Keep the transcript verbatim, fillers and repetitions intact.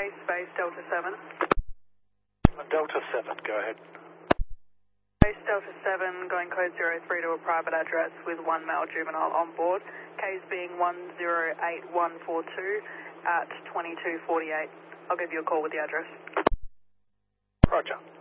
Case space Delta seven. Delta seven, go ahead. Case Delta seven, going code zero three to a private address with one male juvenile on board. Case being one zero eight one four two at twenty-two forty-eight. I'll give you a call with the address. Roger.